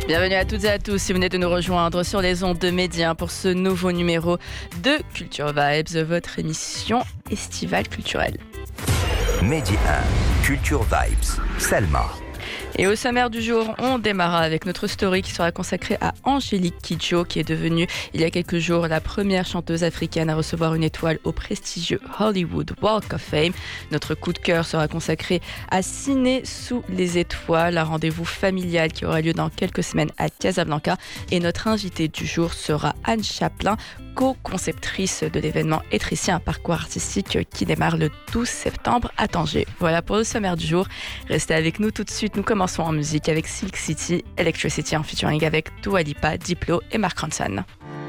Bienvenue à toutes et à tous si vous venez de nous rejoindre sur les ondes de Média pour ce nouveau numéro de Culture Vibes, votre émission estivale culturelle. Média 1, Culture Vibes, Selma. Et au sommaire du jour, on démarra avec notre story qui sera consacrée à Angélique Kidjo, qui est devenue il y a quelques jours la première chanteuse africaine à recevoir une étoile au prestigieux Hollywood Walk of Fame. Notre coup de cœur sera consacré à Ciné sous les étoiles, un rendez-vous familial qui aura lieu dans quelques semaines à Casablanca. Et notre invitée du jour sera Anne Chaplin, co-conceptrice de l'événement Étrici, un parcours artistique qui démarre le 12 septembre à Tanger. Voilà pour le sommaire du jour. Restez avec nous tout de suite. Nous commençons en musique avec Silk City, Electricity en featuring avec Dua Lipa, Diplo et Mark Ronson.